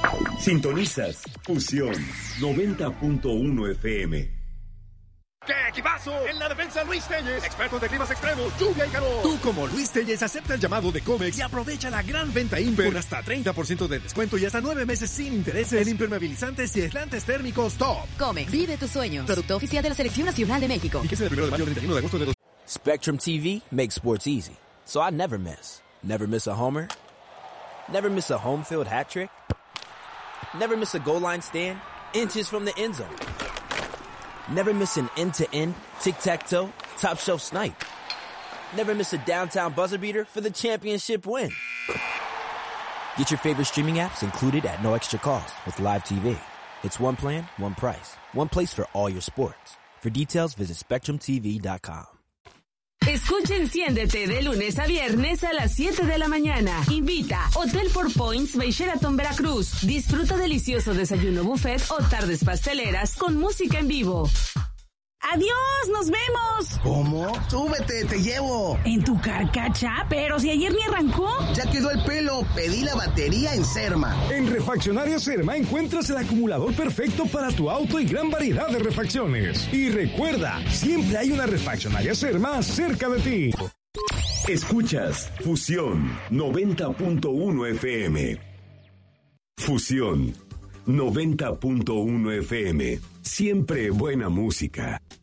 Sintonizas Fusión 90.1 FM. ¡Qué equipazo! En la defensa, Luis Telles, expertos de climas extremos, lluvia y calor. Tú, como Luis Telles, acepta el llamado de Comex y aprovecha la gran venta Imper con hasta 30% de descuento y hasta 9 meses sin intereses en impermeabilizantes y aislantes térmicos top. Comex, vive tus sueños. Producto oficial de la Selección Nacional de México. Fíjese del 1 de mayo al 31 de agosto de Spectrum TV makes sports easy, so I never miss. Never miss a homer. Never miss a home field hat trick. Never miss a goal line stand. Inches from the end zone. Never miss an end-to-end, tic-tac-toe, top-shelf snipe. Never miss a downtown buzzer beater for the championship win. Get your favorite streaming apps included at no extra cost with Live TV. It's one plan, one price. One place for all your sports. For details, visit SpectrumTV.com. Escucha Enciéndete de lunes a viernes a las 7 de la mañana. Invita Hotel Four Points by Sheraton Veracruz. Disfruta delicioso desayuno buffet o tardes pasteleras con música en vivo. ¡Adiós! ¡Nos vemos! ¿Cómo? ¡Súbete, te llevo! ¿En tu carcacha? Pero si ayer ni arrancó. Ya quedó el pelo. Pedí la batería en Serma. En Refaccionaria Serma encuentras el acumulador perfecto para tu auto y gran variedad de refacciones. Y recuerda, siempre hay una Refaccionaria Serma cerca de ti. Escuchas Fusión 90.1 FM. Fusión 90.1 FM. Siempre buena música.